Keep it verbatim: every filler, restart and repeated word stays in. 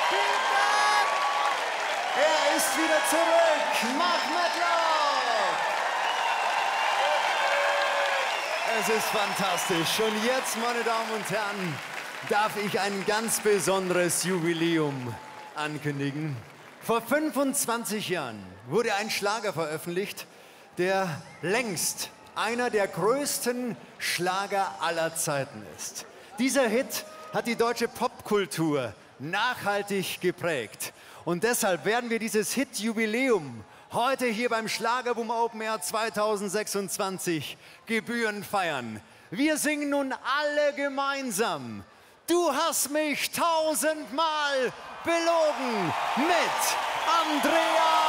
Vielen Dank! Er ist wieder zurück, Mark Medlock! Es ist fantastisch. Und jetzt, meine Damen und Herren, darf ich ein ganz besonderes Jubiläum ankündigen. Vor fünfundzwanzig Jahren wurde ein Schlager veröffentlicht, der längst einer der größten Schlager aller Zeiten ist. Dieser Hit hat die deutsche Popkultur nachhaltig geprägt. Und deshalb werden wir dieses Hit-Jubiläum heute hier beim Schlagerboom Open Air zweitausendsechsundzwanzig gebührend feiern. Wir singen nun alle gemeinsam Du hast mich tausendmal belogen mit Andrea